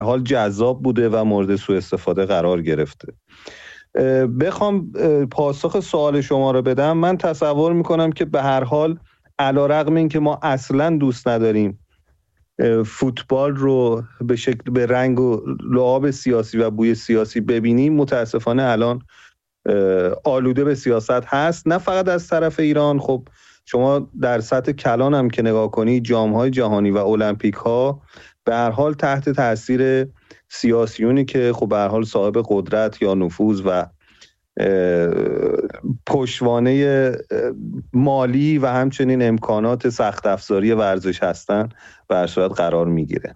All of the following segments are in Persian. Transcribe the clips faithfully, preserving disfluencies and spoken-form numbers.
حال جذاب بوده و مورد سوء استفاده قرار گرفته. بخوام پاسخ سوال شما رو بدم، من تصور میکنم که به هر حال علیرغم این که ما اصلا دوست نداریم فوتبال رو به شکل به رنگ و لعاب سیاسی و بوی سیاسی ببینیم، متاسفانه الان آلوده به سیاست هست، نه فقط از طرف ایران. خب شما در سطح کلان هم که نگاه کنی، جام‌های جهانی و المپیک ها به هر حال تحت تاثیر سیاسیونی که خب به هر حال صاحب قدرت یا نفوذ و پشتوانه مالی و همچنین امکانات سخت افزاری ورزش هستن به هر صورت قرار میگیره.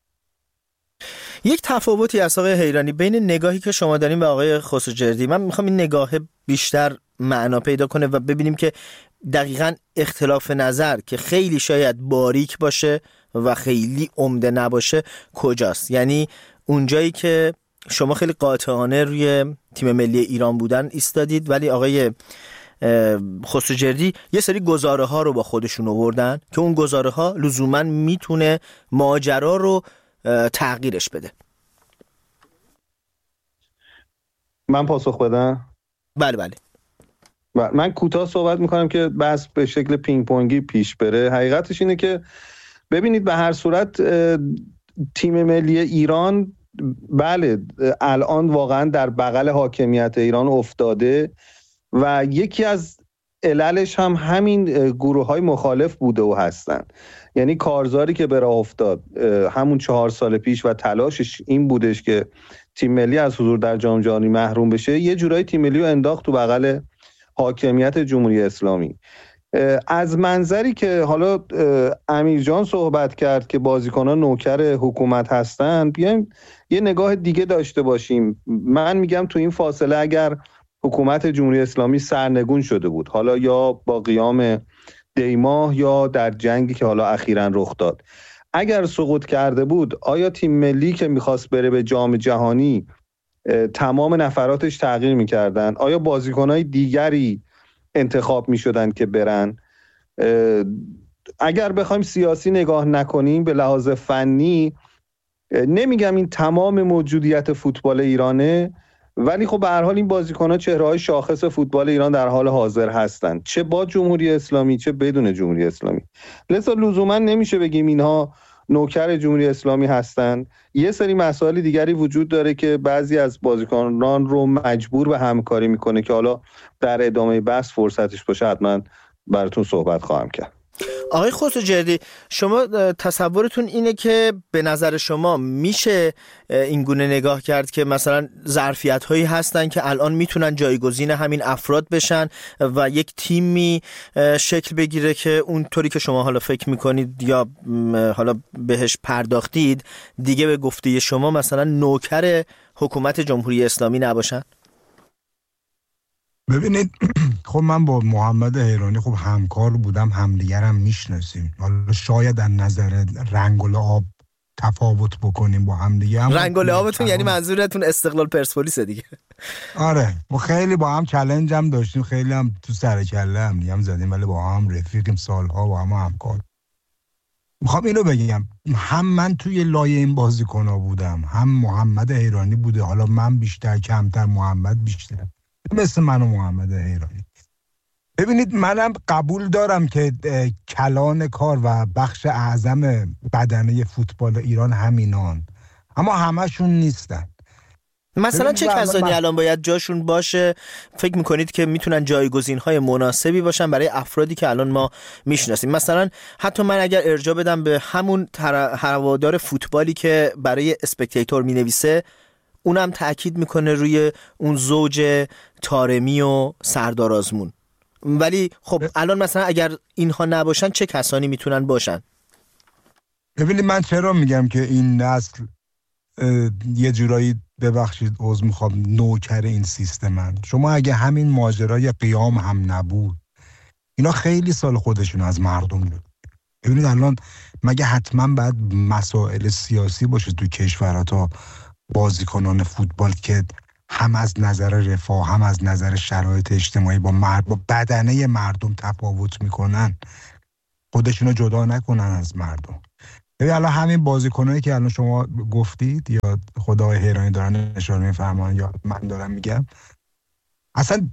یک تفاوتی از آقای حیرانی بین نگاهی که شما دارین و آقای خسروجردی، من میخوام این نگاه بیشتر معنا پیدا کنه و ببینیم که دقیقاً اختلاف نظر که خیلی شاید باریک باشه و خیلی عمده نباشه کجاست. یعنی اونجایی که شما خیلی قاطعانه روی تیم ملی ایران بودن ایستادید، ولی آقای خسروجردی یه سری گزاره ها رو با خودشون آوردن که اون گزاره ها لزوماً میتونه ماجرا رو تغییرش بده. من پاسخ بدم؟ بله بله. من کوتاه صحبت میکنم که بس به شکل پینگ پونگی پیش بره. حقیقتش اینه که ببینید به هر صورت تیم ملی ایران بله الان واقعا در بغل حاکمیت ایران افتاده و یکی از عللش هم همین گروه های مخالف بوده و هستن. یعنی کارزاری که به راه افتاد همون چهار سال پیش و تلاشش این بودش که تیم ملی از حضور در جام جهانی محروم بشه، یه جورایی تیم ملی رو انداخت تو بغل حاکمیت جمهوری اسلامی. از منظری که حالا امیر جان صحبت کرد که بازیکنان نوکر حکومت هستن، بیایم یه نگاه دیگه داشته باشیم. من میگم تو این فاصله اگر حکومت جمهوری اسلامی سرنگون شده بود، حالا یا با قیام دیماه یا در جنگی که حالا اخیراً رخ داد، اگر سقوط کرده بود، آیا تیم ملی که میخواست بره به جام جهانی تمام نفراتش تغییر میکردن؟ آیا بازیکنهای دیگری انتخاب میشدن که برن؟ اگر بخوایم سیاسی نگاه نکنیم، به لحاظ فنی نمیگم این تمام موجودیت فوتبال ایرانه، ولی خب به هر حال این بازیکن‌ها چهره‌های شاخص فوتبال ایران در حال حاضر هستند، چه با جمهوری اسلامی چه بدون جمهوری اسلامی. لذا لزوما نمیشه بگیم اینها نوکر جمهوری اسلامی هستند. یه سری مسائل دیگری وجود داره که بعضی از بازیکنان رو مجبور به همکاری میکنه که حالا در ادامه بحث فرصتش باشه حتما براتون صحبت خواهم کرد. آقای خسروجردی، شما تصورتون اینه که به نظر شما میشه این گونه نگاه کرد که مثلا ظرفیت هایی هستن که الان میتونن جایگزین همین افراد بشن و یک تیمی شکل بگیره که اونطوری که شما حالا فکر میکنید یا حالا بهش پرداختید دیگه به گفته شما مثلا نوکر حکومت جمهوری اسلامی نباشن؟ ببینید خب من با محمد حیرانی خب همکار بودم، همدیگرم میشناسیم. حالا شاید در نظر رنگ و لعاب تفاوت بکنیم با همدیگه. هم رنگ و لعابتون یعنی منظورتون استقلال پرسپولیس دیگه؟ آره، ما خیلی با هم چالش هم داشتیم، خیلی هم تو سر کله هم دیگه هم زدیم، ولی با هم رفیقیم سالها، با هم همکار. میخوام اینو بگم، هم من توی لایه این بازیکن‌ها بودم، هم محمد حیرانی بوده، حالا من بیشتر کمتر، محمد بیشتر، مثل من و محمد حیرانی. ببینید منم قبول دارم که کلان کار و بخش اعظم بدنه فوتبال ایران همینان، اما همشون نیستن. مثلا چه کسانی من... الان باید جاشون باشه فکر میکنید که میتونن جایگزین‌های مناسبی باشن برای افرادی که الان ما میشناسیم؟ مثلا حتی من اگر ارجاع بدم به همون هوادار فوتبالی که برای اسپکتاتور مینویسه، اونم تأکید میکنه روی اون زوج طارمی و سردار آزمون. ولی خب الان مثلا اگر اینها نباشن چه کسانی میتونن باشن؟ ببینید من چرا میگم که این نسل یه جورایی، ببخشید عذر میخوام، نوکر این سیستمن. شما اگه همین ماجرای قیام هم نبود، اینا خیلی سال خودشون از مردم بود. ببینید الان مگه حتما باید مسائل سیاسی باشه تو کشورها تا بازیکنان فوتبال که هم از نظر رفاه هم از نظر شرایط اجتماعی با مرد با بدنه مردم تفاوت میکنن، خودشونو جدا نکنن از مردم؟ ببین الان همین بازیکنایی که الان شما گفتید یا خدای حیرانی دارن اشاره می‌فرمان یا من دارم میگم، اصلا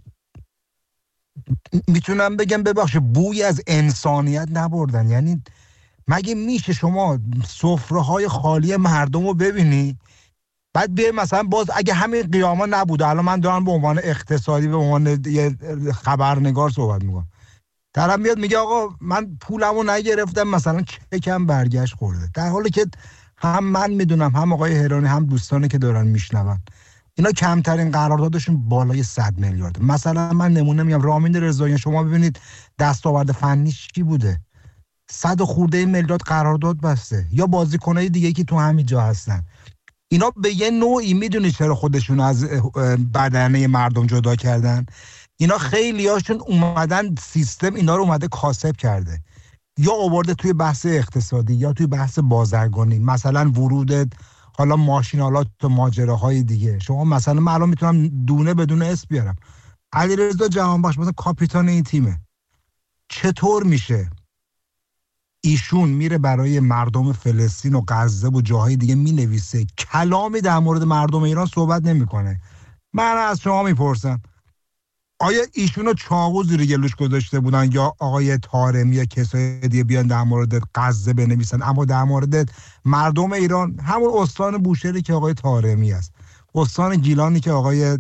میتونم بگم ببخشید بوی از انسانیت نبردن. یعنی مگه میشه شما سفره‌های خالی مردم رو ببینی بعد بیای مثلا باز اگه همین قیاما نبوده، الان من دارم به عنوان اقتصادی به عنوان یه خبرنگار صحبت میکنم، طرف میاد میگه آقا من پولمو نگرفتم مثلا چکم برگشت خورده، در حالی که هم من میدونم هم آقای هرانی هم دوستانی که دارن میشنون اینا کمترین قراردادشون بالای صد میلیارد. مثلا من نمونه میگم رامین رضایی، شما ببینید دستاورد فنیش چی بوده، صد خورده میلیارد قرارداد بسته، یا بازیکنای دیگه که تو همین جا هستن. اینا به یه نوعی میدونی چرا خودشون از بدنه مردم جدا کردن؟ اینا خیلی هاشون اومدن سیستم اینا رو اومده کاسب کرده، یا آورده توی بحث اقتصادی یا توی بحث بازرگانی، مثلا ورود حالا ماشینالات و ماجراهای دیگه. شما مثلا من الان میتونم دونه بدون اسم بیارم، علیرضا جهانبخش مثلا کاپیتان این تیمه، چطور میشه ایشون میره برای مردم فلسطین و غزه و جاهای دیگه مینویسه کلامی در مورد مردم ایران صحبت نمیکنه؟ من از شما میپرسم آیا ایشونو چاقو زیر گلوش گذاشته بودن یا آقای طارمی یا کسای دیگه بیان در مورد غزه بنویسن، اما در مورد مردم ایران همون استان بوشهری که آقای طارمی است، استان گیلانی که آقای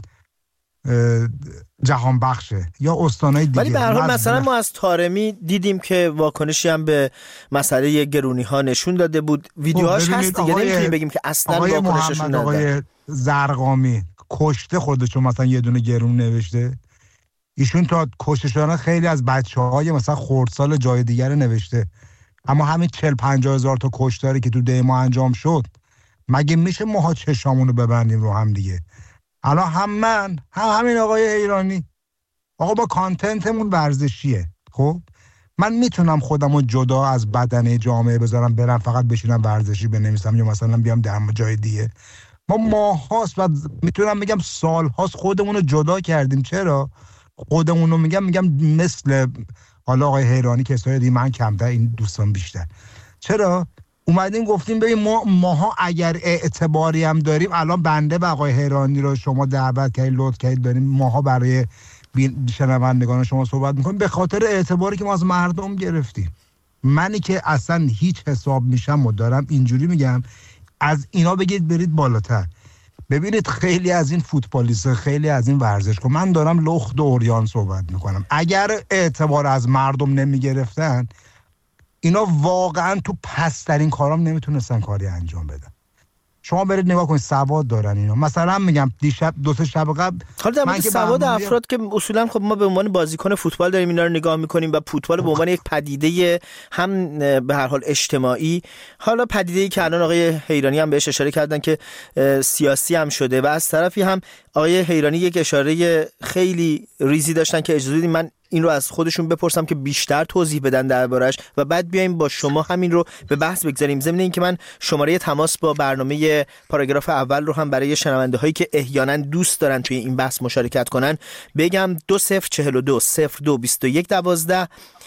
جهان بخشه، یا استانای دیگه. ولی به هر حال مثلا ما از طارمی دیدیم که واکنشی هم به مسئله گرونی ها نشون داده بود، ویدیوهاش هست دیگه، نمیتونیم بگیم که اصلا واکنششون نداره. آقای زرقامی کشته خودشون مثلا یه دونه گرون نوشته، ایشون تا کشته شدن خیلی از بچه‌های مثلا خردسال جای دیگر نوشته، اما همین چهل پنجاه هزار تا کشتاری که تو ده ما انجام شد، مگه میشه ماها چشامونو ببندیم رو هم دیگه؟ الان هم من هم همین آقای ایرانی، آقا با کانتنتمون ورزشیه، خب من میتونم خودمو جدا از بدنه جامعه بذارم برم فقط بشینم ورزشی بنویسم یا مثلا بیام در جای دیگه؟ ما ماهاست و میتونم بگم سالهاست خودمونو جدا کردیم. چرا خودمونو میگم؟ میگم مثل حالا آقای حیرانی کسای دیگه، من کمتر، این دوستان بیشتر. چرا اومدیم گفتیم ببین ما ماها اگر اعتباری هم داریم، الان بنده و آقای حیرانی رو شما دعوت کردید لطف کردید داریم ماها برای شنوندگان شما صحبت میکنیم به خاطر اعتباری که ما از مردم گرفتیم. منی که اصلا هیچ حساب میشم و دارم اینجوری میگم، از اینا بگید برید بالاتر. ببینید خیلی از این فوتبالیست، خیلی از این ورزشکار، من دارم لخت و اوریان صحبت میکنم، اگر اعتبار از مردم نمیگرفتن اینا واقعا تو پسترین کارام نمیتونستن کاری انجام بدن. شما برید نگاه کنید سواد دارن اینا. مثلا میگم دیشب دو سه شب قبل حالا در مورد سواد افراد که اصولا خب ما به عنوان بازیکن فوتبال داریم اینا رو نگاه میکنیم و فوتبال به عنوان یک پدیده هم به هر حال اجتماعی، حالا پدیده‌ای که الان آقای حیرانی هم بهش اشاره کردن که سیاسی هم شده، و از طرفی هم آقای حیرانی یک اشاره خیلی ریزی داشتن که اجازه بدید من این رو از خودشون بپرسم که بیشتر توضیح بدن دربارش و بعد بیایم با شما همین رو به بحث بگذاریم. ضمن این که من شماره تماس با برنامه پاراگراف اول رو هم برای شنونده هایی که احیانا دوست دارن توی این بحث مشارکت کنن بگم: دو صفر چهل و دو صفر دو بیست و یک دوازده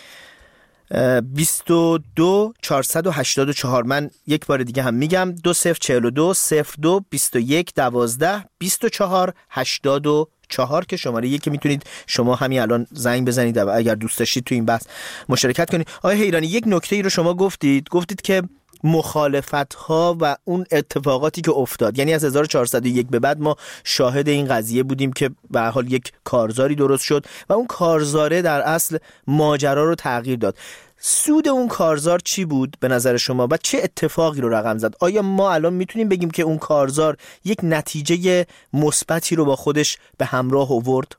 بیست و دو چهارصد و هشتاد و چهار. من یک بار دیگه هم میگم: دو صفر چهل و دو صفر دو بیست و یک دوازده بیست و چهار هشتاد و چهار که شماره یک که میتونید شما همین الان زنگ بزنید و اگر دوست داشتید تو این بحث مشارکت کنید. آقای حیرانی یک نکته ای رو شما گفتید گفتید که مخالفت ها و اون اتفاقاتی که افتاد، یعنی از هزار و چهارصد و یک به بعد ما شاهد این قضیه بودیم که به هر حال یک کارزاری درست شد و اون کارزاره در اصل ماجرا رو تغییر داد. سود اون کارزار چی بود به نظر شما و چه اتفاقی رو رقم زد؟ آیا ما الان میتونیم بگیم که اون کارزار یک نتیجه مثبتی رو با خودش به همراه آورد؟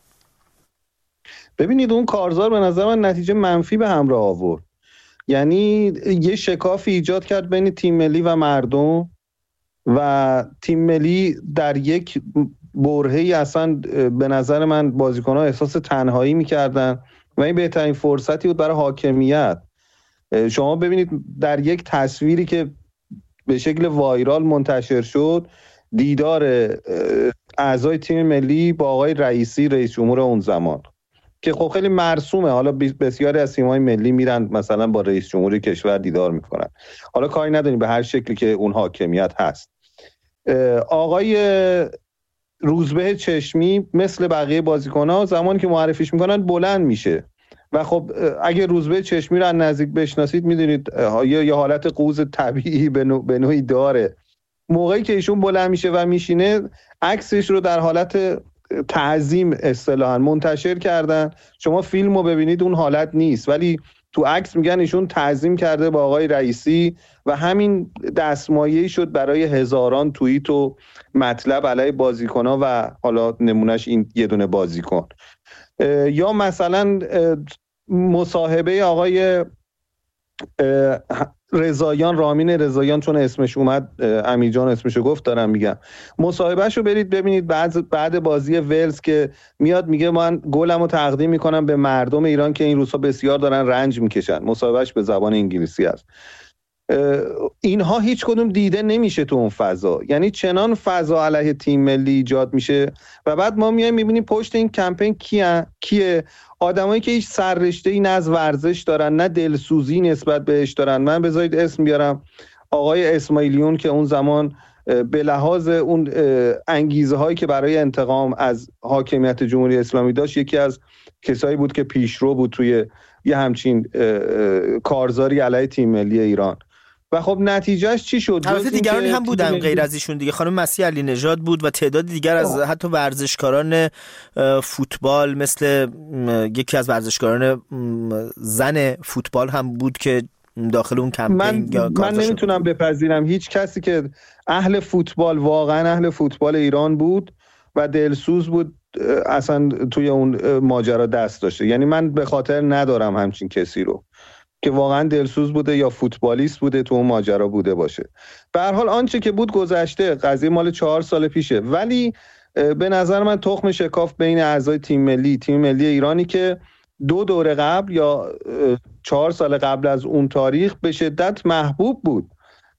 ببینید اون کارزار به نظر من نتیجه منفی به همراه آورد. یعنی یه شکافی ایجاد کرد بین تیم ملی و مردم و تیم ملی در یک برهه‌ای اصلا به نظر من بازیکن‌ها احساس تنهایی می‌کردن و این بهترین فرصتی بود برای حاکمیت. شما ببینید در یک تصویری که به شکل وایرال منتشر شد، دیدار اعضای تیم ملی با آقای رئیسی رئیس جمهور اون زمان که خب خیلی مرسومه. حالا بسیاری از تیم‌های ملی میرن مثلا با رئیس جمهوری کشور دیدار میکنن، حالا کاری نداریم به هر شکلی که اون حاکمیت هست. آقای روزبه چشمی مثل بقیه بازیکن‌ها زمانی که معرفیش میکنن بلند میشه و خب اگه روزبه چشمی رو از نزدیک بشناسید میدونید یه حالت قوز طبیعی به نوعی داره. موقعی که ایشون بلند میشه و میشینه عکسش رو در حالت تعظیم اصطلاحاً منتشر کردن. شما فیلم رو ببینید اون حالت نیست، ولی تو عکس میگن ایشون تعظیم کرده با آقای رئیسی و همین دستمایه‌ای شد برای هزاران توییت و مطلب علیه بازیکن‌ها و حالا نمونهش این یه دونه بازیکن. یا مثلا مصاحبه آقای رضاییان، رامین رضاییان، چون اسمش اومد امیر جان اسمشو گفت دارم میگم، مصاحبهشو برید ببینید بعد بعد بازی ولز که میاد میگه من گلمو تقدیم میکنم به مردم ایران که این روزها بسیار دارن رنج میکشن. مصاحبهش به زبان انگلیسی است. اینها هیچ کدوم دیده نمیشه تو اون فضا، یعنی چنان فضا علیه تیم ملی ایجاد میشه و بعد ما میایم میبینیم پشت این کمپین کیه کیه آدمایی که هیچ سررشته‌ای نه از ورزش دارن نه دلسوزی نسبت بهش دارن. من بذارید اسم بیارم، آقای اسماعیلیون که اون زمان به لحاظ اون انگیزه هایی که برای انتقام از حاکمیت جمهوری اسلامی داشت یکی از کسایی بود که پیشرو بود توی یه همچین کارزاری علیه تیم ملی ایران. و خب نتیجهش چی شد؟ البته دیگرانی هم بودن غیر از ایشون دیگه، خانم مسیح علی نژاد بود و تعداد دیگر از حتی ورزشکاران فوتبال، مثل یکی از ورزشکاران زن فوتبال هم بود که داخل اون کمپین من یا من نمیتونم بپذیرم هیچ کسی که اهل فوتبال، واقعا اهل فوتبال ایران بود و دلسوز بود، اصلا توی اون ماجرا دست داشته. یعنی من به خاطر ندارم همچین کسی رو که واقعا دلسوز بوده یا فوتبالیست بوده تو اون ماجرا بوده باشه. به هر حال آنچه که بود گذشته، قضیه مال چهار سال پیشه. ولی به نظر من تخم شکاف بین اعضای تیم ملی تیم ملی ایرانی که دو دوره قبل یا چهار سال قبل از اون تاریخ به شدت محبوب بود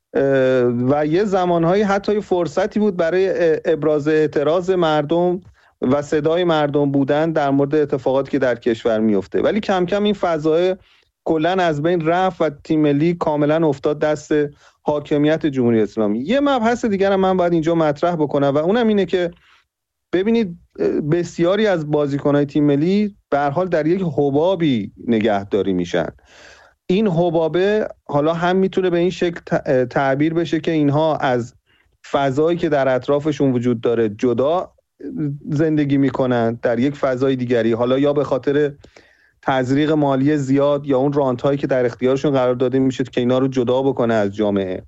و یه زمانهایی حتی فرصتی بود برای ابراز اعتراض مردم و صدای مردم بودن در مورد اتفاقاتی که در کشور میفته، ولی کم کم این فضای کلن از بین رفت و تیم ملی کاملا افتاد دست حاکمیت جمهوری اسلامی. یه مبحث دیگر هم من باید اینجا مطرح بکنم و اونم اینه که ببینید بسیاری از بازیکن‌های تیم ملی به هر حال در یک حبابی نگهداری میشن. این حبابه حالا هم میتونه به این شکل تعبیر بشه که اینها از فضایی که در اطرافشون وجود داره جدا زندگی میکنن در یک فضای دیگری، حالا یا به خاطر تزریق مالی زیاد یا اون رانت هایی که در اختیارشون قرار داده میشه که اینا رو جدا بکنه از جامعه.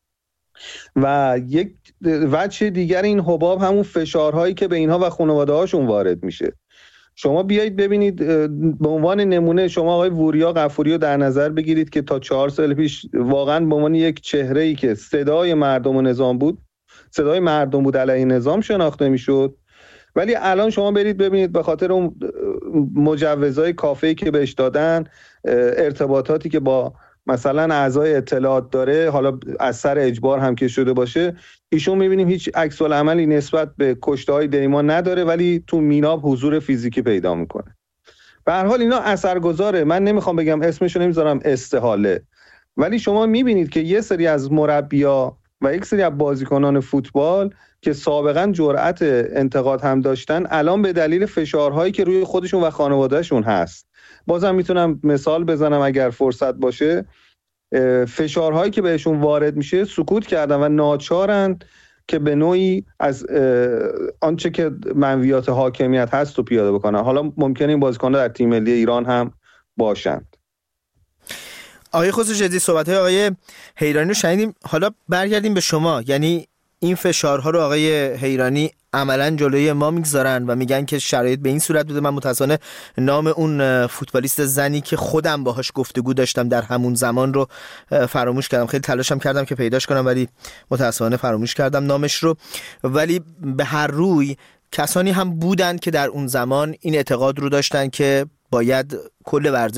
و یک وجه دیگر این حباب همون فشارهایی که به اینها و خانواده هاشون وارد میشه. شما بیایید ببینید به عنوان نمونه شما آقای وریا غفوری رو در نظر بگیرید که تا چهار سال پیش واقعا به عنوان یک چهره‌ای که صدای مردم و نظام بود، صدای مردم بود علیه نظام شناخته میشد، ولی الان شما برید ببینید به خاطر اون مجوزهای کافه‌ای که بهش دادن، ارتباطاتی که با مثلا اعضای اطلاعات داره، حالا از سر اجبار هم که شده باشه، ایشون میبینیم هیچ عکس العملی نسبت به کشته‌های دیمان نداره ولی تو میناب حضور فیزیکی پیدا میکنه. به هر حال اینا اثرگذاره. من نمیخوام بگم اسمشو نمیذارم استحاله، ولی شما میبینید که یه سری از مربی‌ها و یک سری از بازیکنان فوتبال که سابقا جرأت انتقاد هم داشتن الان به دلیل فشارهایی که روی خودشون و خانوادهشون هست، بازم میتونم مثال بزنم اگر فرصت باشه، فشارهایی که بهشون وارد میشه سکوت کردن و ناچارن که به نوعی از آنچه که منویات حاکمیت هست رو پیاده بکنن. حالا ممکنه این بازیکن‌ها در تیم ملی ایران هم باشند. آقای خسروجدی صحبت‌های آقای حیرانی رو شنیدیم. حالا برگردیم به شما، یعنی این فشارها رو آقای حیرانی عملاً جلوی ما میگذارن و میگن که شرایط به این صورت بوده. من متأسفانه نام اون فوتبالیست زنی که خودم باهاش گفتگو داشتم در همون زمان رو فراموش کردم، خیلی تلاشم کردم که پیداش کنم ولی متأسفانه فراموش کردم نامش رو. ولی به هر روی کسانی هم بودن که در اون زمان این اعتقاد رو داشتن که باید کل ورزش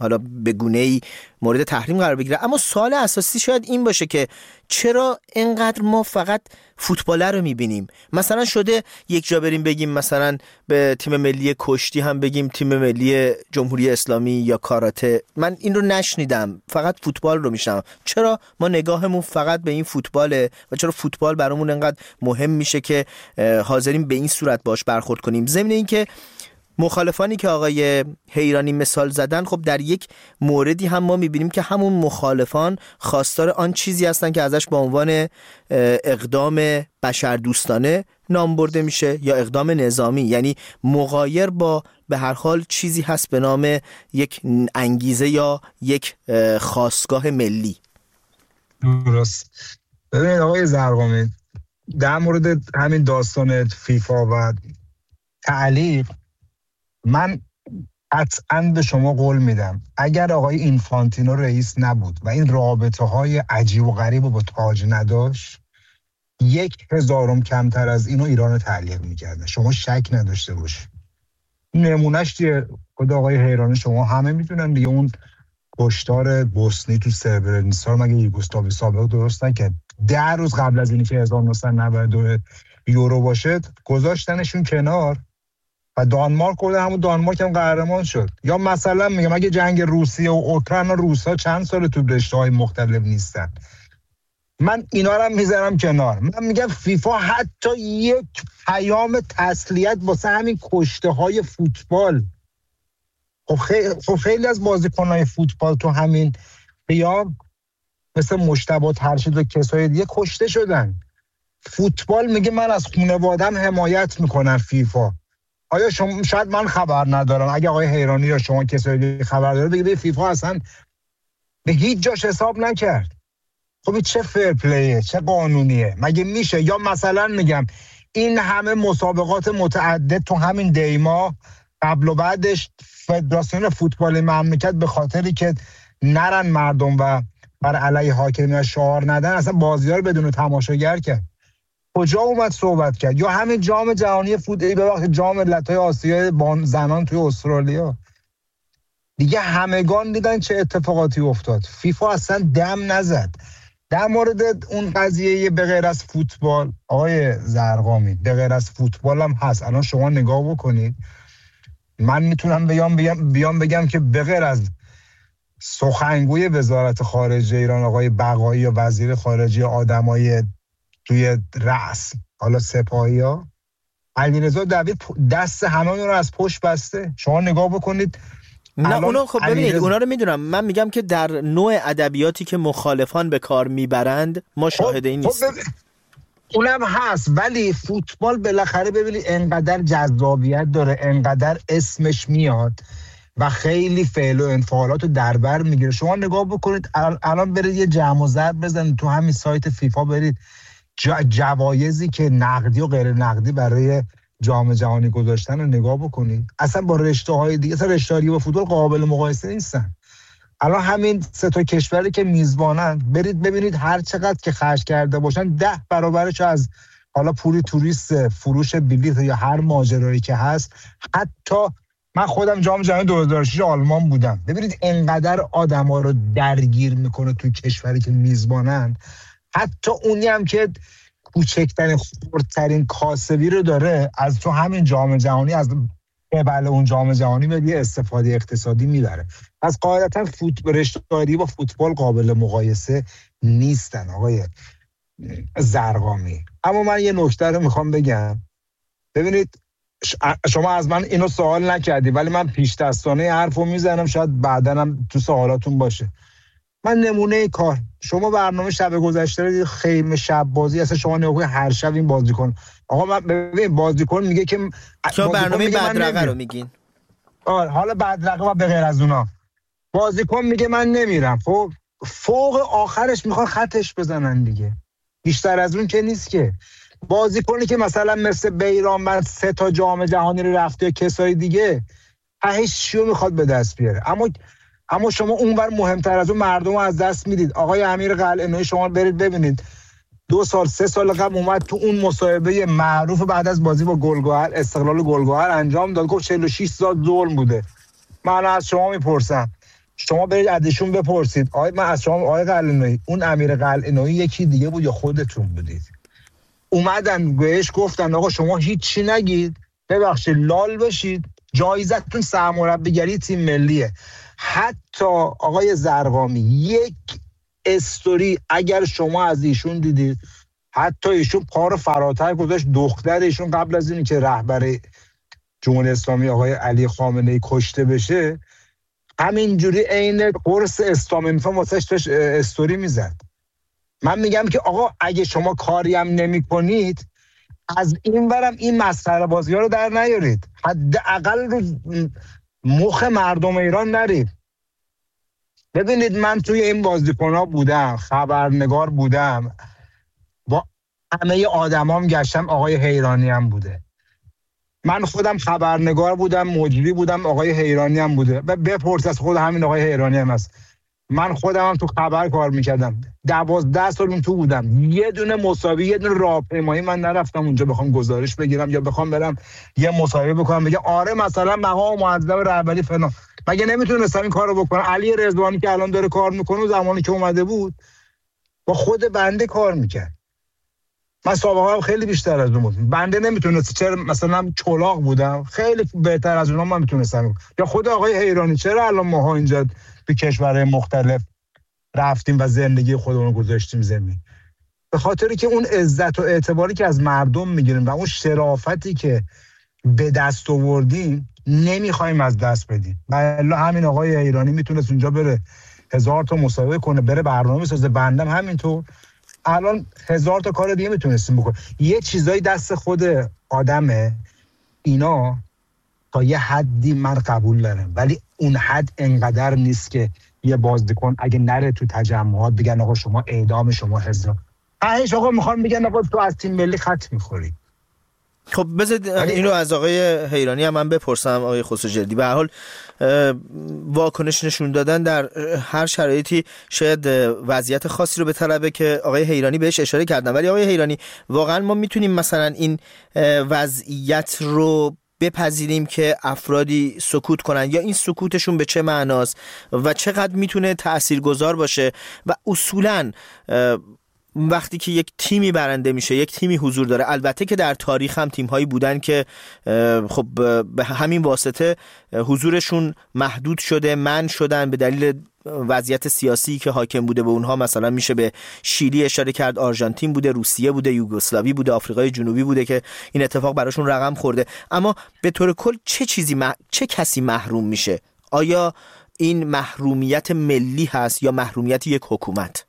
حالا به گونه‌ای مورد تحریم قرار بگیره. اما سوال اساسی شاید این باشه که چرا اینقدر ما فقط فوتبال رو میبینیم؟ مثلا شده یک جا بریم بگیم مثلا به تیم ملی کشتی هم بگیم تیم ملی جمهوری اسلامی یا کاراته. من این رو نشنیدم، فقط فوتبال رو میشنم. چرا ما نگاهمون فقط به این فوتباله و چرا فوتبال برامون اینقدر مهم میشه که حاضرین به این صورت باش برخورد کنیم؟ ضمن اینکه مخالفانی که آقای حیرانی مثال زدن، خب در یک موردی هم ما میبینیم که همون مخالفان خواستار آن چیزی هستن که ازش به عنوان اقدام بشردوستانه نام برده میشه یا اقدام نظامی، یعنی مغایر با به هر حال چیزی هست به نام یک انگیزه یا یک خاستگاه ملی. درست. ببینید آقای زرقامی، در مورد همین داستان فیفا و تعلیق، من قطعاً به شما قول میدم اگر آقای اینفانتینو رئیس نبود و این رابطه های عجیب و غریب رو با تاج نداشت، یک هزارم کمتر از اینو ایران تعلیق میکرده، شما شک نداشته باشید. نمونهش دیگه خود آقای حیرانی شما همه میدونن دیگه، اون کشتار بوسنی تو سربرنیسا مگه یوگسلاوی سابق درست نکرد؟ ده روز قبل از اینی که هزار و نهصد و نود و دو یورو باشه گذاشتنشون کنار و دانمارک کرده، همون دانمارک هم قهرمان شد. یا مثلا میگم اگه جنگ روسیه و اوکراین و روسا چند سال تو رشته‌های مختلف نیستن، من اینا رو هم میذارم کنار. من میگم فیفا حتی یک پیام تسلیت واسه همین کشته های فوتبال، خب خیلی, خب خیلی از بازیکن‌های فوتبال تو همین قیام مثل مجتبی ترشید و کسای دیگه کشته شدن. فوتبال میگه من از خانواده‌ام حمایت میکنم. فیفا آیا شما، شاید من خبر ندارم، اگه آقای حیرانی یا شما کسای دیگه خبر داره بگید فیفا اصلا به هیچ جاش حساب نکرد. خب چه فیر پلیه، چه قانونیه؟ مگه میشه؟ یا مثلا میگم این همه مسابقات متعدد تو همین دیما قبل و بعدش فدراسیون فوتبال مملکت به خاطری که نرن مردم و بر علیه حاکمیت شعار ندن اصلا بازی‌ها رو بدون تماشاگر کرد. کجا اومد صحبت کرد؟ یا همین جام جهانی فوتبال، ببخشید جام ملت‌های آسیا زنان توی استرالیا، دیگه همگان دیدن چه اتفاقاتی افتاد. فیفا اصلا دم نزد. در مورد اون قضیه به غیر از فوتبال آقای زرقامی، به غیر از فوتبال هم هست. الان شما نگاه بکنید، من میتونم بیام بیام بیام بگم که به غیر از سخنگوی وزارت خارجه ایران آقای بقایی و وزیر خارجه آدمای توی رأس، حالا سپاهی‌ها، علیرضا دوید دست همه اون رو از پشت بسته. شما نگاه بکنید. نه اونو خب ببینید اونا رو میدونم، من میگم که در نوع ادبیاتی که مخالفان به کار میبرند ما شاهد این نیستیم. خب اونم هست، ولی فوتبال بالاخره ببینید انقدر جذابیت داره، انقدر اسمش میاد و خیلی فعل و انفعالات رو در بر میگیره. شما نگاه بکنید الان برید یه جمع و ضرب بزنید تو همین سایت فیفا، برید جوایزی که نقدی و غیر نقدی برای جام جهانی گذاشتن رو نگاه بکنید، اصلا با رشته های دیگه، اصلا رشته با فوتبال قابل مقایسه نیستن. الان همین سه تا کشوری که میزبانن، برید ببینید هر چقدر که خرج کرده باشن ده برابرش از حالا پولی توریست، فروش بلیط یا هر ماجرایی که هست. حتی من خودم جام جهانی دو هزار و شش آلمان بودم، ببینید انقدر آدما رو درگیر میکنه تو کشوری که میزبانن. حتی اونی هم که کوچکترین خردترین کاسبی رو داره از تو همین جام جهانی، از قبل اون جام جهانی به یه استفاده اقتصادی میبره. از قاعدتا فوتبال رشته‌داری با فوتبال قابل مقایسه نیستن آقای زرقامی. اما من یه نکته رو میخوام بگم. ببینید شما از من اینو سوال نکردی، ولی من پیش دستانه حرفو میزنم، شاید بعداً هم تو سوالاتون باشه. من نمونه کار، شما برنامه شب گذشته رو خیمه شب بازی، اصلا شما نگاه هر شب این بازیکن، آقا من ببین بازیکن میگه که شما برنامه بدرقه رو میگین. آره حالا بدرقه و به غیر از اونا بازیکن میگه من نمیرم، خب فوق آخرش میخوان خطش بزنن دیگه، بیشتر از اون که نیست که. بازیکنی که مثلا مثل بیران من سه تا جام جهانی رو رفته یا کسای دیگه هیچ چیو میخواد به دست بیاره، اما اما شما اونور مهمتر از اون مردم رو از دست میدید. آقای امیر قلعه‌نویی شما برید ببینید دو سال سه سال قبل اومد تو اون مصاحبه معروف بعد از بازی با گلگهر، استقلال گلگهر انجام داد، گفت چهل و شش سال ظلم بوده. من از شما میپرسم شما برید ازشون بپرسید آقای من از شما آقای قلعه‌نویی اون امیر قلعه‌نویی یکی دیگه بود یا خودتون بودید؟ اومدن بهش گفتن آقا شما هیچی نگید، ببخشید لال بشید، جایزتون سرمربیگری تیم ملیه. حتی آقای زرقامی یک استوری اگر شما از ایشون دیدید، حتی ایشون پا رو فراتر گذاشت، دختر ایشون قبل از اینی که رهبر جمهوری اسلامی آقای علی خامنه‌ای کشته بشه همینجوری عین قرص استامینوفا واسش استوری میزد. من میگم که آقا اگه شما کاری هم نمی کنید از این ورم این مسخره بازی ها رو در نیارید، حداقل رو مخ مردم ایران نرید. ببینید من توی این بازیکن ها بودم، خبرنگار بودم، با همه آدمام گشتم، آقای حیرانی هم بوده، من خودم خبرنگار بودم، مجری بودم، آقای حیرانی هم بوده و بپرس از خود همین آقای حیرانی هم هست. من خودم هم تو خبر کار میکردم، دوازده سال اون تو بودم، یه دونه مسابقه یه دونه راهپیمایی من نرفتم اونجا بخوام گزارش بگیرم یا بخوام برم یه مصاحبه بکنم بگم آره مثلا مقام معظم رهبری فلان. مگه نمیتونستم این کارو بکنم؟ علی رضوانی که الان داره کار میکنه زمانی که اومده بود با خود بنده کار میکرد. من سابقه هم خیلی بیشتر از اون بود. بنده نمیتونست، چرا مثلا چلاق بودم خیلی بهتر از اونها من میتونستم. یا خود آقای حیرانی چرا الان ماها اینجا به کشورهای مختلف رفتیم و زندگی خودمون رو گذاشتیم زمین؟ به خاطری که اون عزت و اعتباری که از مردم میگیریم و اون شرافتی که به دست آوردیم نمیخوایم از دست بدیم. بله همین آقای حیرانی میتونست اونجا بره هزار تا مسابقه کنه، بره برنامه بسازه، بندم همینطور، الان هزار تا کار دیگه میتونستیم بکنیم. یه چیزایی دست خود آدمه، اینا تا یه حدی من قبول دارم، ولی اون حد انقدر نیست که یه بازیکن اگه نره تو تجمعات بگن آقا شما اعدام، شما هزار هیچ آقا میخوام بگن آقا تو از تیم ملی خط میخوری. خب بذارید اینو از آقای حیرانی هم من بپرسم. آقای خسروجردی به هر حال واکنش نشون دادن در هر شرایطی شاید وضعیت خاصی رو به طلبه که آقای حیرانی بهش اشاره کردن، ولی آقای حیرانی واقعا ما میتونیم مثلا این وضعیت رو بپذیریم که افرادی سکوت کنن، یا این سکوتشون به چه معناست و چقدر میتونه تاثیرگذار باشه؟ و اصولاً وقتی که یک تیمی برنده میشه، یک تیمی حضور داره، البته که در تاریخ هم تیم‌هایی بودن که خب به همین واسطه حضورشون محدود شده، منع شدن به دلیل وضعیت سیاسی که حاکم بوده به اونها. مثلا میشه به شیلی اشاره کرد، آرژانتین بوده، روسیه بوده، یوگسلاوی بوده، آفریقای جنوبی بوده که این اتفاق براشون رقم خورده. اما به طور کل چه چیزی مح... چه کسی محروم میشه؟ آیا این محرومیت ملی هست یا محرومیت یک حکومت؟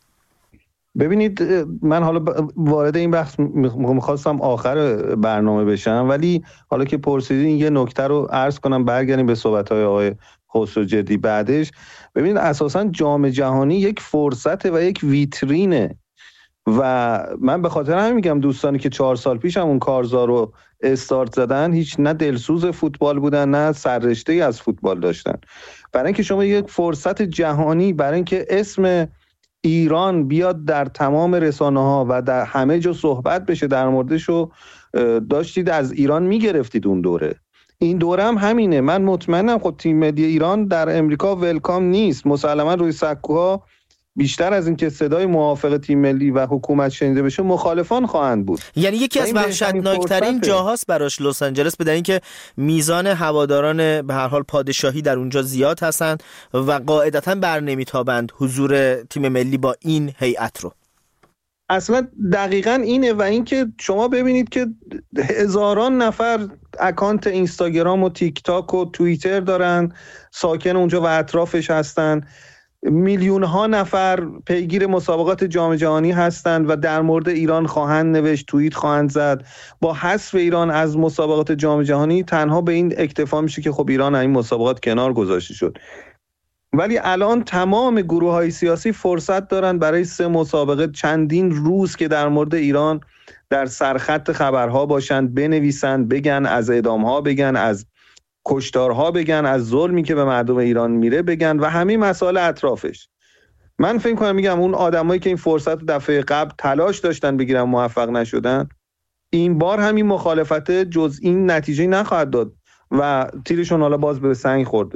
ببینید من حالا وارد این بحث میخواستم آخر برنامه بشم، ولی حالا که پرسیدین یه نکته رو عرض کنم، برگردیم به صحبت‌های آقای خسروجردی بعدش. ببینید اساساً جام جهانی یک فرصت و یک ویترینه و من به خاطر همین میگم دوستانی که چهار سال پیش هم اون کارزار رو استارت زدن هیچ نه دلسوز فوتبال بودن نه سررشته‌ای از فوتبال داشتن. برای اینکه شما یک فرصت جهانی، برای اینکه اسم ایران بیاد در تمام رسانه‌ها و در همه جا صحبت بشه در موردشو داشتید از ایران میگرفتید اون دوره. این دوره هم همینه. من مطمئنم خب تیم ملی ایران در امریکا ولکام نیست. مسلما روی سکوها بیشتر از این که صدای موافق تیم ملی و حکومت شنیده بشه مخالفان خواهند بود. یعنی یکی از وحشتناکترین جاهاست براش لس آنجلس، بدون اینکه میزان هواداران به هر حال پادشاهی در اونجا زیاد هستند و قاعدتاً بر نمیتابند حضور تیم ملی با این هیئت رو. اصلا دقیقاً اینه. و اینکه شما ببینید که هزاران نفر اکانت اینستاگرام و تیک تاک و توییتر دارن، ساکن اونجا و اطرافش هستن، میلیون ها نفر پیگیر مسابقات جام جهانی هستند و در مورد ایران خواهند نوشت، توییت خواهند زد. با حذف ایران از مسابقات جام جهانی تنها به این اکتفا میشه که خب ایران از این مسابقات کنار گذاشته شد. ولی الان تمام گروه‌های سیاسی فرصت دارن برای سه مسابقه چندین روز که در مورد ایران در سرخط خبرها باشند، بنویسند، بگن، از اعدام‌ها بگن، از کشتارها بگن، از ظلمی که به مردم ایران میره بگن و همین مسائل اطرافش. من فکر کنم میگم اون آدمایی که این فرصت دفعه قبل تلاش داشتن بگیرن موفق نشدن، این بار همین مخالفت جز این نتیجه نخواهد داد و تیرشون حالا باز به سنگ خورده.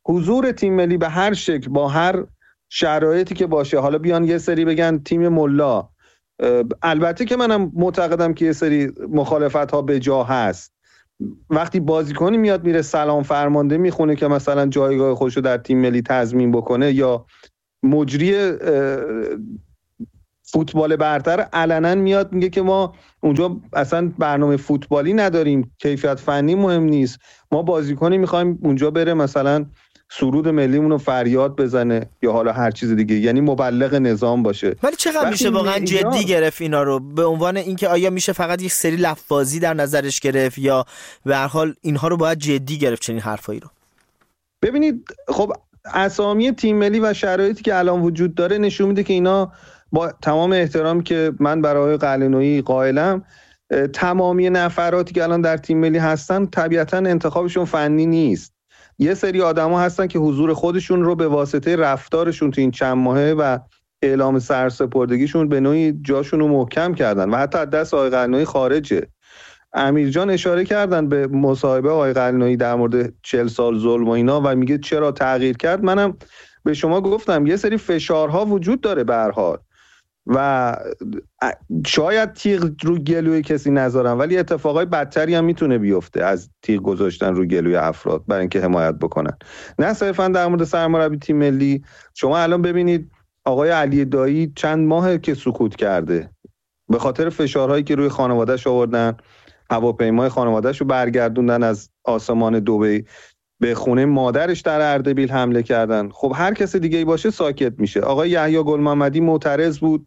حضور تیم ملی به هر شکل با هر شرایطی که باشه، حالا بیان یه سری بگن تیم ملا، البته که منم معتقدم که یه سری مخالفت ها به جا هست. وقتی بازیکنی میاد میره سلام فرمانده میخونه که مثلا جایگاه خودشو در تیم ملی تضمین بکنه، یا مجری فوتبال برتر علنا میاد میگه که ما اونجا اصلا برنامه فوتبالی نداریم، کیفیت فنی مهم نیست، ما بازیکنی میخوایم اونجا بره مثلا سرود ملیمون رو فریاد بزنه یا حالا هر چیز دیگه، یعنی مبلغ نظام باشه. ولی چقدر میشه واقعا جدی گرفت اینا رو، به عنوان اینکه آیا میشه فقط یک سری لفاظی در نظرش گرفت یا به هر حال اینها رو باید جدی گرفت چنین حرفایی رو؟ ببینید خب اسامی تیم ملی و شرایطی که الان وجود داره نشون میده که اینا با تمام احترامی که من برای قلعه‌نویی قائلم، تمامی نفراتی که الان در تیم ملی هستن طبیعتاً انتخابشون فنی نیست. یه سری آدما هستن که حضور خودشون رو به واسطه رفتارشون تو این چند ماهه و اعلام سرسپردگیشون به نوعی جاشون رو محکم کردن و حتی دست آقای قلعه‌نویی خارجه. امیر جان اشاره کردن به مصاحبه آقای قلعه‌نویی در مورد چهل سال ظلم و اینا و میگه چرا تغییر کرد. منم به شما گفتم یه سری فشارها وجود داره به هر حال و شاید تیغ رو گلوی کسی نذارن، ولی اتفاقای بدتری هم میتونه بیفته از تیغ گذاشتن رو گلوی افراد برای اینکه حمایت بکنن. نه صرفا در مورد سرمربی تیم ملی، شما الان ببینید آقای علی دایی چند ماهه که سکوت کرده به خاطر فشارهایی که روی خانواده‌اش آوردن، هواپیمای خانواده‌اش رو برگردوندن از آسمان دبی، به خونه مادرش در اردبیل حمله کردن. خب هر کس دیگه ای باشه ساکت میشه. آقای یحیی گل محمدی معترض بود،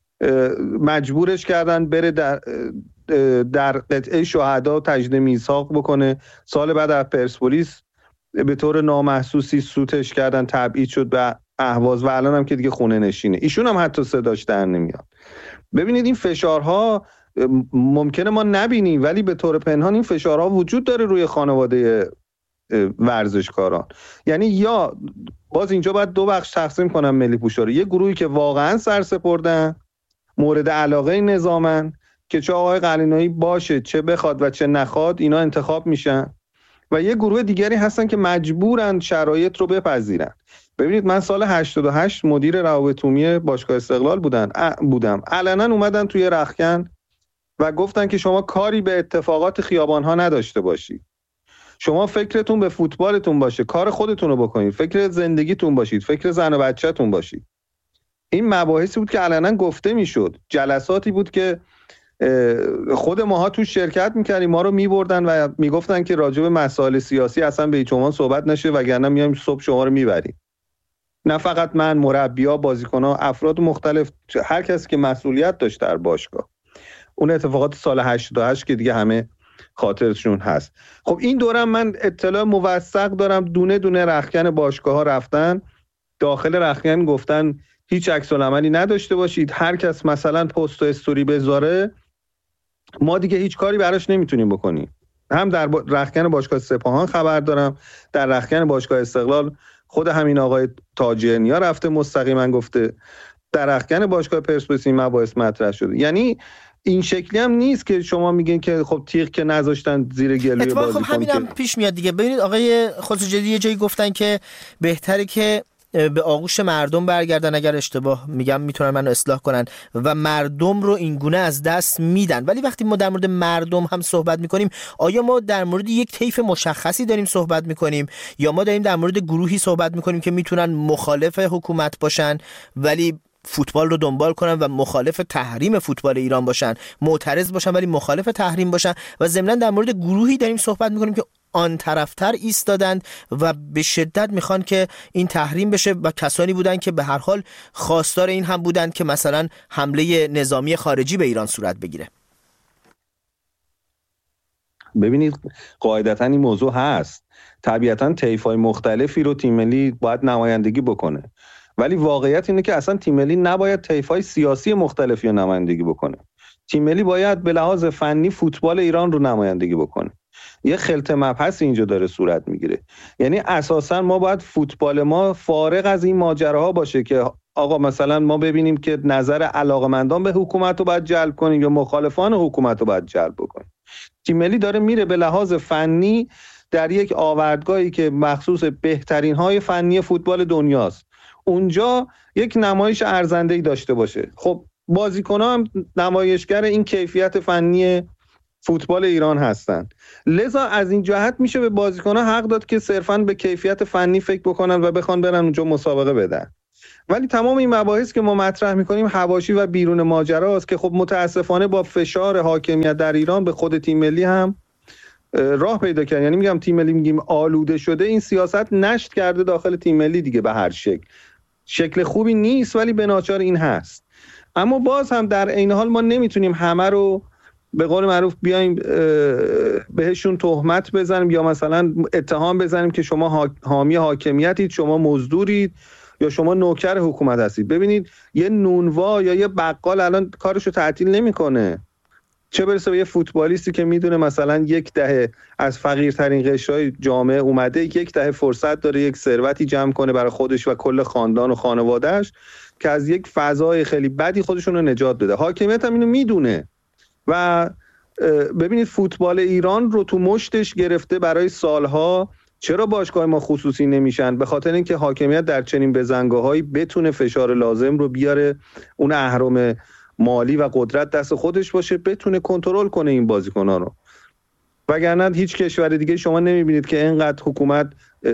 مجبورش کردن بره در در قطعه شهدا تجدید میثاق بکنه. سال بعد از پرسپولیس به طور نامحسوسی سوتش کردن، تبعید شد به اهواز و الان هم که دیگه خونه نشینه. ایشون هم حتی صداش در نمیاد. ببینید این فشارها ممکنه ما نبینیم ولی به طور پنهان این فشارها وجود داره روی خانواده ورزشکاران. یعنی یا باز اینجا باید دو بخش تقسیم کنم ملی پوشا رو، یه گروهی که واقعا سرسپردن، مورد علاقه نظامن که چه آقای قلعه‌نویی باشه چه بخواد و چه نخواد اینا انتخاب میشن، و یه گروه دیگری هستن که مجبورن شرایط رو بپذیرن. ببینید من سال هشتاد و هشت مدیر روابط عمومی باشگاه استقلال بودن بودم علنا اومدن توی رختکن و گفتن که شما کاری به اتفاقات خیابان‌ها نداشته باشید، شما فکرتون به فوتبالتون باشه، کار خودتون رو بکنید، فکر زندگیتون باشید، فکر زن و بچه‌تون باشید. این مباحثی بود که علنا گفته میشد، جلساتی بود که خود ماها تو شرکت میکردیم، ما رو میبردن و میگفتن که راجع به مسائل سیاسی اصلا به هیچ عنوان صحبت نشه وگرنه میایم صبح شما رو میبریم. نه فقط من، مربی‌ها، بازیکن‌ها، افراد مختلف، هر کسی که مسئولیت داشت در باشگاه. اون اتفاقات سال هشتاد و هشت که دیگه همه خاطرشون هست. خب این دورم من اطلاع موثق دارم، دونه دونه رختکن باشگاه‌ها رفتن داخل رختکن گفتن هیچ عکس العملی نداشته باشید، هر کس مثلا پست و استوری بذاره ما دیگه هیچ کاری براش نمیتونیم بکنیم. هم در رختکن باشگاه سپاهان خبر دارم، در رختکن باشگاه استقلال خود همین آقای تاجرنیا رفته مستقیما گفته، در رختکن باشگاه پرسپولیس این مباحث مطرح شده. یعنی این شکلی هم نیست که شما میگین که خب تیغ که نذاشتن زیر گلوی بازیکن. خب همینم که... پیش میاد دیگه. ببینید آقای خسروجدی یه جایی گفتن که بهتره که به آغوش مردم برگردن، اگر اشتباه میگم میتونن منو اصلاح کنن، و مردم رو این گونه از دست میدن. ولی وقتی ما در مورد مردم هم صحبت میکنیم، آیا ما در مورد یک طیف مشخصی داریم صحبت میکنیم یا ما داریم در مورد گروهی صحبت میکنیم که میتونن مخالف حکومت باشن ولی فوتبال رو دنبال کنن و مخالف تحریم فوتبال ایران باشن، معترض باشن ولی مخالف تحریم باشن، و ضمن در مورد گروهی داریم صحبت میکنیم که آن طرفتر ایستادند و به شدت میخوان که این تحریم بشه و کسانی بودن که به هر حال خواستار این هم بودن که مثلا حمله نظامی خارجی به ایران صورت بگیره؟ ببینید قاعدتاً این موضوع هست، طبیعتاً طیف‌های مختلفی رو تیم ملی باید نمایندگی بکنه، ولی واقعیت اینه که اصلا تیم ملی نباید طیف‌های سیاسی مختلفی رو نمایندگی بکنه. تیم ملی باید به لحاظ فنی فوتبال ایران رو نمایندگی بکنه. یه خلط مبحث اینجا داره صورت میگیره. یعنی اساسا ما باید فوتبال ما فارغ از این ماجراها باشه که آقا مثلا ما ببینیم که نظر علاقمندان به حکومت رو باید جلب کنیم یا مخالفان حکومت رو باید جلب بکنیم. تیم ملی داره میره به لحاظ فنی در یک آوردگاهی که مخصوص بهترین های فنی فوتبال دنیاست، اونجا یک نمایش ارزنده‌ای داشته باشه. خب بازیکن‌ها هم نمایشگر این کیفیت فنی فوتبال ایران هستن، لذا از این جهت میشه به بازیکن‌ها حق داد که صرفاً به کیفیت فنی فکر بکنن و بخوان برن اونجا مسابقه بدن. ولی تمام این مباحث که ما مطرح میکنیم حواشی و بیرون ماجراست که خب متاسفانه با فشار حاکمیت در ایران به خود تیم ملی هم راه پیدا کرد. یعنی میگم تیم ملی میگیم آلوده شده، این سیاست نشت کرده داخل تیم ملی دیگه به هر شکل. شکل خوبی نیست ولی به ناچار این هست. اما باز هم در عین حال ما نمیتونیم همه رو به قول معروف بیایم بهشون تهمت بزنیم یا مثلا اتهام بزنیم که شما حامی حاکمیتید، شما مزدورید یا شما نوکر حکومت هستید. ببینید یه نونوا یا یه بقال الان کارشو تعطیل نمیکنه، چه برسه به یه فوتبالیستی که میدونه مثلا یک دهه از فقیرترین قشرهای جامعه اومده، یک دهه فرصت داره یک ثروتی جمع کنه برای خودش و کل خاندان و خانوادهش که از یک فضای خیلی بدی خودشون رو نجات بده. حاکمیت هم اینو میدونه و ببینید فوتبال ایران رو تو مشتش گرفته برای سالها. چرا باشگاه ما خصوصی نمیشن؟ به خاطر اینکه حاکمیت در چنین بزنگاهایی بتونه فشار لازم رو بیاره، اون اهرم مالی و قدرت دست خودش باشه، بتونه کنترل کنه این بازیکن‌ها رو. وگرنه هیچ کشور دیگه شما نمیبینید که اینقدر حکومت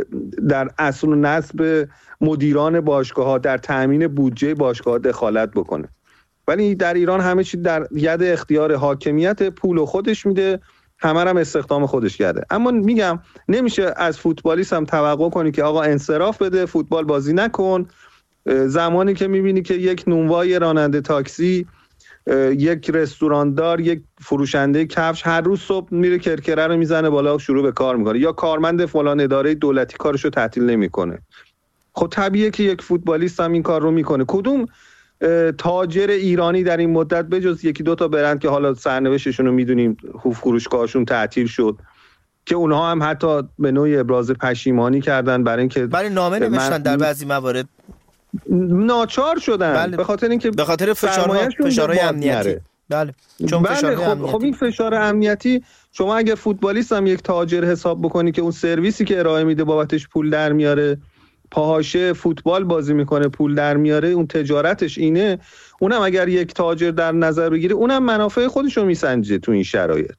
در اصل و نسب مدیران باشگاه‌ها در تامین بودجه باشگاه‌ها دخالت بکنه. ولی در ایران همه چی در ید اختیار حاکمیت، پول خودش میده، همه هم استخدام خودش کرده. اما میگم نمیشه از فوتبالیست هم توقع کنی که آقا انصراف بده، فوتبال بازی نکن، زمانی که میبینی که یک نونوای راننده تاکسی، یک رستوراندار، یک فروشنده کفش هر روز صبح میره کرکره رو میزنه بالا و شروع به کار میکنه، یا کارمند فلان اداره دولتی کارشو تعطیل نمیکنه. خب طبیعیه که یک فوتبالیست هم این کار رو میکنه. کدوم تاجر ایرانی در این مدت بجز یکی دو تا برند که حالا سرنوشتشون رو میدونیم، فروشگاهشون تعطیل شد، که اونها هم حتی به نوعی ابراز پشیمانی کردن برای اینکه برای نامه نوشتن در بعضی موارد ناچار شدن، بله. به خاطر اینکه به خاطر فشارهای فشارهای امنیتی. بله چون بله فشارهای خب, امنیتی. خب این فشار امنیتی، شما اگه فوتبالیست هم یک تاجر حساب بکنی که اون سرویسی که ارائه میده بابتش پول در میاره، پاهاشه فوتبال بازی میکنه پول در میاره، اون تجارتش اینه، اونم اگر یک تاجر در نظر بگیره اونم منافع خودشو میسنجه تو این شرایط.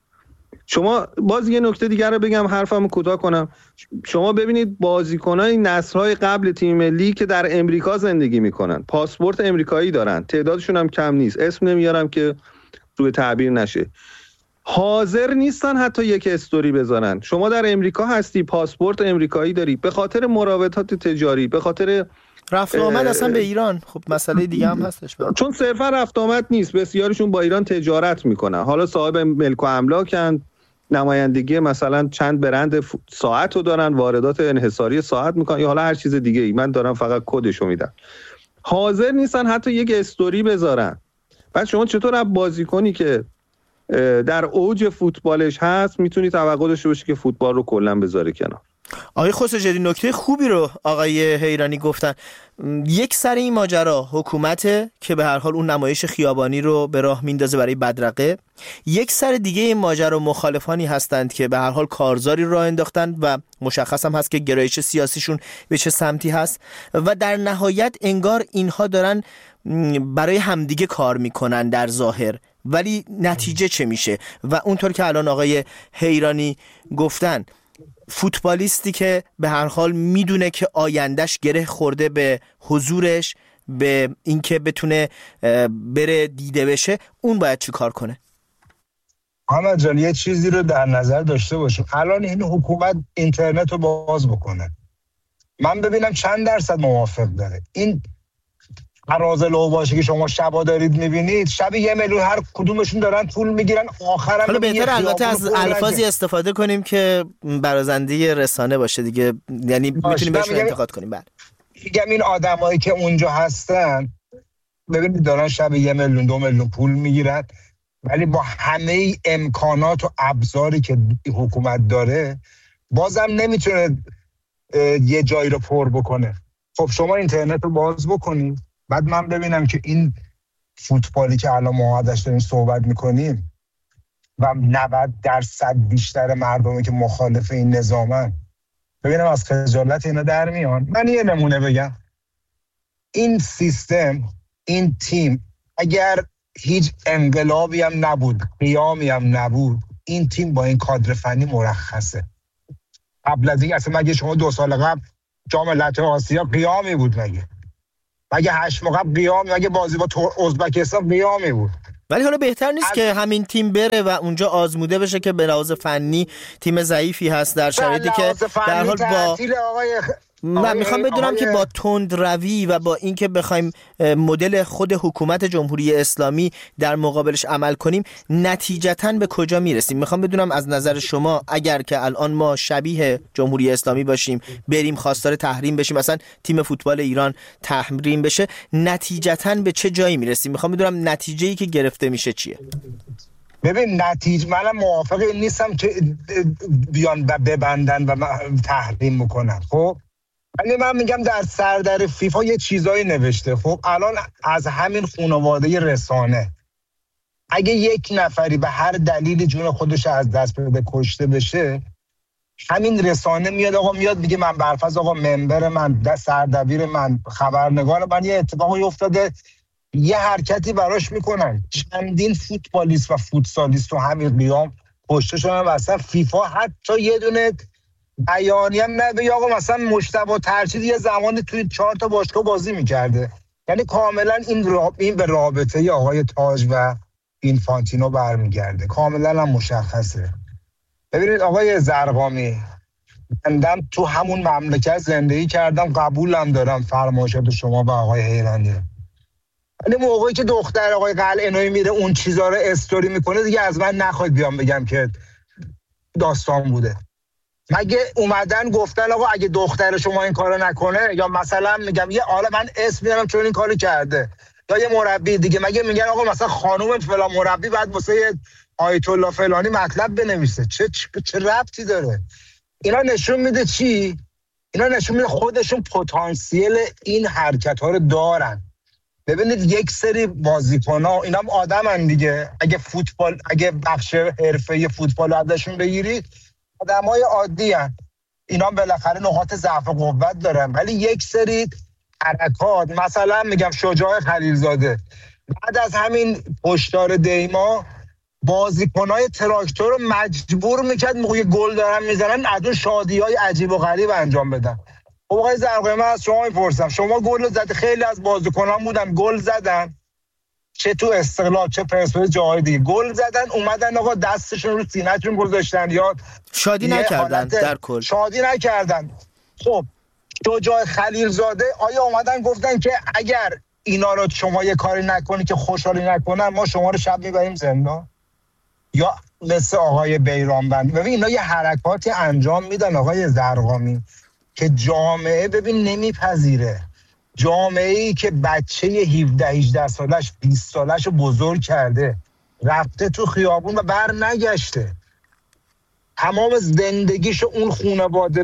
شما باز یه نکته دیگر رو بگم حرفمو کوتاه کنم، شما ببینید بازیکنای نسل‌های قبل تیم ملی که در امریکا زندگی میکنن، پاسپورت امریکایی دارن، تعدادشون هم کم نیست، اسم نمیارم که روی تعبیر نشه، حاضر نیستن حتی یک استوری بذارن. شما در امریکا هستی، پاسپورت امریکایی داری، به خاطر مراودات تجاری، به خاطر رفت آمد اصلا به ایران، خب مسئله دیگه هم هستش بقید. چون صرفا رفت آمد نیست، بسیارشون با ایران تجارت میکنن، حالا صاحب ملک و املاکن، نمایندگی مثلا چند برند ساعت رو دارن، واردات انحصاری ساعت میکنن یا حالا هر چیز دیگه ای، من دارم فقط کدشو میدم. حاضر نیستن حتی یک استوری بذارن. بعد شما چطور بازیکنی که در اوج فوتبالش هست میتونی توقع داشته باشی که فوتبال رو کلا بذاره کنار؟ آقای خسروجدی نکته خوبی رو آقای حیرانی گفتن. یک سر این ماجرا حکومته که به هر حال اون نمایش خیابانی رو به راه میندازه برای بدرقه، یک سر دیگه این ماجرا مخالفانی هستند که به هر حال کارزاری راه انداختن و مشخص هم هست که گرایش سیاسیشون به چه سمتی هست و در نهایت انگار اینها دارن برای همدیگه کار میکنن در ظاهر، ولی نتیجه چه میشه؟ و اونطور که الان آقای حیرانی گفتن، فوتبالیستی که به هر حال میدونه که آیندهش گره خورده به حضورش، به اینکه بتونه بره دیده بشه، اون باید چی کار کنه؟ محمد جان یه چیزی رو در نظر داشته باشیم، الان این حکومت اینترنت رو باز بکنه، من ببینم چند درصد موافق داره. این عراض لو باشه که شما شبا دارید میبینید، شب یه میلیون هر کدومشون دارن پول میگیرن، آخرم حالا بهتر البته از الفاظی استفاده کنیم که برازنده رسانه باشه دیگه، یعنی میتونیم بهشون انتقاد کنیم. بعد میگم این آدمایی که اونجا هستن ببینید دارن شب یه میلیون دو میلیون پول میگیرن، ولی با همه امکانات و ابزاری که حکومت داره بازم نمیتونه یه جایی رو پر بکنه. خب شما اینترنت رو باز بکنید، بعد من ببینم که این فوتبالی که الان ما ازش داریم صحبت میکنیم و نود درصد بیشتر مردمی که مخالف این نظامن، ببینم از خجالت اینا در میان. من یه نمونه بگم، این سیستم، این تیم اگر هیچ انقلابی هم نبود، قیامی هم نبود، این تیم با این کادر فنی مرخصه. قبل از این اصلا مگه شما دو سال قبل جام ملت‌های آسیا قیامی بود؟ مگه مگه هشت ماه قبل قیامی؟ مگه بازی با ازبکستان قیامی بود؟ ولی حالا بهتر نیست از... که همین تیم بره و اونجا آزموده بشه که به لحاظ فنی تیم ضعیفی هست در شرایطی که در حال با آقای من میخوام بدونم آقای... که با تند روی و با اینکه بخوایم مدل خود حکومت جمهوری اسلامی در مقابلش عمل کنیم نتیجتاً به کجا میرسیم. میخوام بدونم از نظر شما اگر که الان ما شبیه جمهوری اسلامی باشیم، بریم خواستار تحریم بشیم، مثلا تیم فوتبال ایران تحریم بشه، نتیجتاً به چه جایی میرسیم؟ میخوام بدونم نتیجه‌ای که گرفته میشه چیه. ببین نتیجه منم موافق این نیستم که بیان ببندن و تحریم میکنن. خب ولی من میگم در سردر فیفا یه چیزایی نوشته. خب الان از همین خانواده رسانه اگه یک نفری به هر دلیلی جون خودش از دست بده، کشته بشه، همین رسانه میاد آقا میاد میگه من برفض آقا ممبر من، دست سردبیر من، خبرنگار من یه اتفاقی افتاده، یه حرکتی براش میکنن. چندین فوتبالیست و فوتسالیست تو همین قیام کشته شدن و اصلا فیفا حتی یه دونه بیانیه هم نبی آقا مثلا مجتبی ترشید یه زمانی توی چهار تا باشگاه بازی میکرده. یعنی کاملا این راب... این به رابطه آقای تاج و اینفانتینو برمیگرده، کاملا هم مشخصه. ببینید آقای زرقامی، بندم تو همون مملکت زندگی کردم، قبولم دارم فرمایشات شما و آقای حیرانی، ولی موقعی که دختر آقای قلعه‌نویی میره اون چیزا رو استوری میکنه دیگه از من نخواید بیام بگم که داستان بوده. مگه اومدن گفتن آقا اگه دختر شما این کارو نکنه، یا مثلا میگم یه حالا من اسم میارم چون این کارو کرده، یا یه مربی دیگه، مگه میگن آقا مثلا خانم فلان مربی بعد واسه آیت الله فلانی مطلب بنویسه؟ چه چه, چه ربطی داره؟ اینا نشون میده چی؟ اینا نشون میده خودشون پتانسیل این حرکت ها رو دارن. ببینید یک سری بازیکن‌ها اینا هم آدمن دیگه، اگه فوتبال اگه بخش حرفه‌ای فوتبال ازشون بگیرید آدمای عادی هستن، اینا هم بالاخره نقاط ضعف و قوت دارن. ولی یک سری حرکات، مثلا میگم شجاع خلیلزاده بعد از همین هشدار دیما بازیکنای تراکتور رو مجبور میکرد موقع گل دارن میزنن از اون شادی‌های عجیب و غریب انجام بدن. خب آقای زرقامی من از شما میپرسم، شما گل زدید، خیلی از بازیکنان بودن گل زدن، چه تو استقلال چه پرسپولیس جاهای دیگه گل زدن، اومدن آقا دستشون رو سینه‌شون گذاشتن یا شادی نکردن، در کل شادی نکردن. خب شجاع خلیلزاده آیا اومدن گفتن که اگر اینا رو شما یه کاری نکنی که خوشحالی نکنن ما شما رو شب میبریم زندان؟ یا مثل آقای بیرانبند، ببین اینا یه حرکاتی انجام میدن آقای زرقامی که جامعه ببین نمیپذیره. جامعه‌ای که بچه هفده هجده سالش بیست سالش رو بزرگ کرده، رفته تو خیابون و بر نگشته، تمام زندگیشو اون خانواده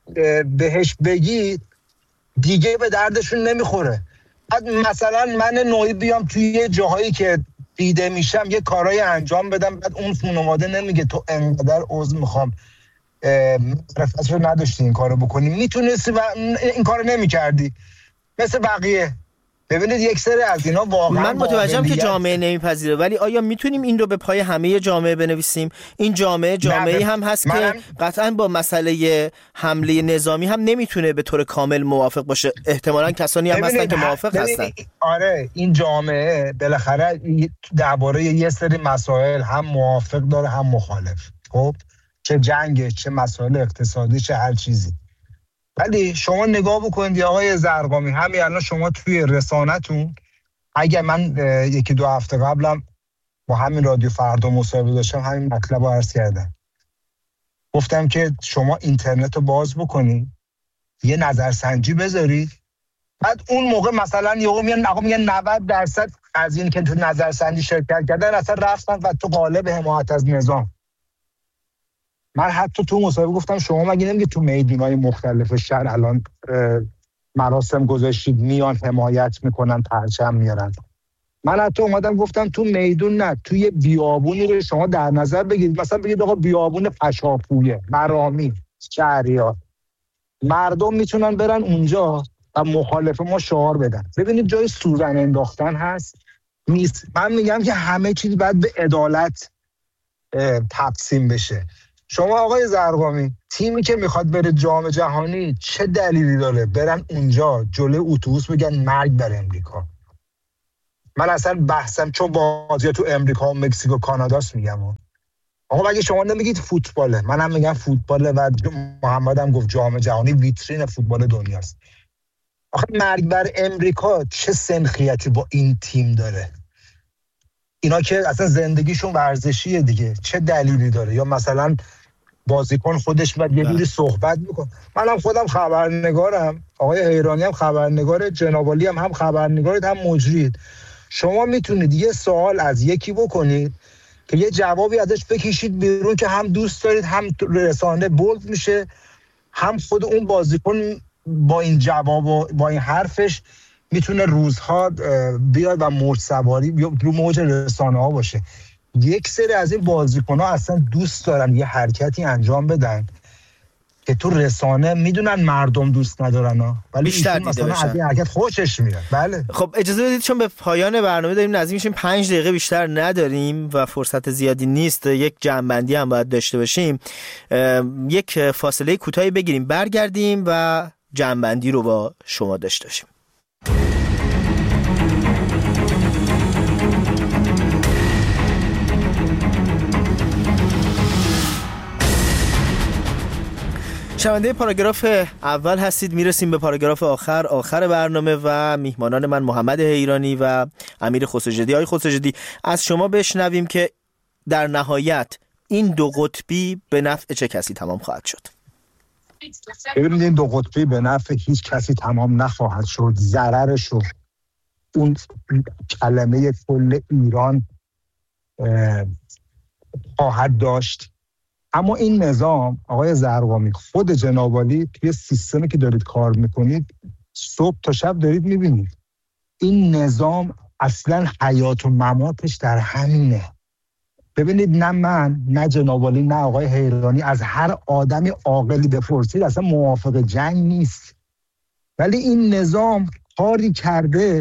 بهش بگید دیگه به دردشون نمیخوره. مثلا من نوعی بیام توی یه جاهایی که دیده میشم یه کارهای انجام بدم، بعد اون خانواده نمیگه تو انقدر عذر میخوام رفض رو نداشتی این کارو بکنی، میتونستی و این کارو نمیکردی مثل بقیه. ببینید یک سری از اینا واقعا من متوجهم که جامعه نمیپذیره، ولی آیا میتونیم این رو به پای همه جامعه بنویسیم؟ این جامعه جامعه‌ای هم هست که قطعا با مسئله حمله نظامی هم نمیتونه به طور کامل موافق باشه، احتمالاً کسانی هم هستن که موافق هستن. آره این جامعه بالاخره درباره یه سری مسائل هم موافق داره هم مخالف، خب چه جنگ چه مسائل اقتصادی چه هر چیزی. ولی شما نگاه بکنید آقای زرقامی، همین الان شما توی رسانتون، اگر من یکی دو هفته قبلم با همین رادیو فردا مصاحبه داشتم همین مطلب رو عرض کردم، گفتم که شما اینترنت رو باز بکنید یه نظرسنجی بذارید، بعد اون موقع مثلا یهو میگن آقا میگن نود درصد از این که تو نظرسنجی شرکت کردن اصلا رفتن و تو قالب حمایت از نظام. من حتی تو مصاحبه گفتم شما مگه نمیگه تو میدونای مختلف شهر الان مراسم گذاشتید میان حمایت میکنن پرچم میارن؟ من حتی اومدم گفتم تو میدون نه، توی بیابونی رو شما در نظر بگیرید، مثلا بگید آقا بیابون پشاپویه، مرامی، شهریار، مردم میتونن برن اونجا و مخالف ما شعار بدن. ببینید جای سوزن انداختن هست نیست. من میگم که همه چیز باید به عدالت تقسیم بشه. شما آقای زرقامی، تیمی که میخواد بره جام جهانی چه دلیلی داره برن اونجا جلوی اتوبوس بگن مرگ بر امریکا؟ من اصلا بحثم چون بازی تو امریکا و مکزیک و کاناداست میگم. آقا مگه شما نمیگید فوتباله؟ منم میگم فوتباله و محمد هم گفت جام جهانی ویترین فوتبال دنیاست. آخه مرگ بر امریکا چه سنخیتی با این تیم داره؟ اینا که اصلا زندگیشون ورزشیه دیگه، چه دلیلی داره؟ یا مثلا بازیکن خودش باید یه جوری صحبت میکنه. منم خودم خبرنگارم، آقای حیرانی هم خبرنگاره، جناب عالی هم هم خبرنگارید هم مجرید. شما میتونید یه سوال از یکی بکنید که یه جوابی ازش بکشید بیرون که هم دوست دارید، هم رسانه بولد میشه، هم خود اون بازیکن با این جواب و با این حرفش میتونه روزها بیاد و موج سواری رو موج رسانه ها باشه. یک سری از این بازیکن ها اصلا دوست دارن یه حرکتی انجام بدن که تو رسانه میدونن مردم دوست ندارن ها، ولی بیشتر دیده مثلا از این حرکت خوشش میاد. بله خب اجازه بدید چون به پایان برنامه داریم نزدیک میشیم، پنج دقیقه بیشتر نداریم و فرصت زیادی نیست، یک جمع‌بندی هم باید داشته باشیم، یک فاصله کوتاهی بگیریم برگردیم و جمع‌بندی رو با شما داشته باشیم. شنونده پاراگراف اول هستید، میرسیم به پاراگراف آخر آخر برنامه و میهمانان من محمد حیرانی و امیر خسروجدی. آقای خسروجدی، از شما بشنویم که در نهایت این دو قطبی به نفع چه کسی تمام خواهد شد؟ ببینید این دو قطبی به نفع هیچ کسی تمام نخواهد شد. ضررش رو اون کلمه کل ایران خواهد داشت. اما این نظام آقای زرقامی، خود جناب عالی توی سیستمی که دارید کار میکنید صبح تا شب دارید میبینید این نظام اصلا حیات و مماتش در همینه. ببینید نه من نه جناب عالی نه آقای حیرانی از هر آدمی عاقلی بپرسید اصلا موافق جنگ نیست، ولی این نظام کاری کرده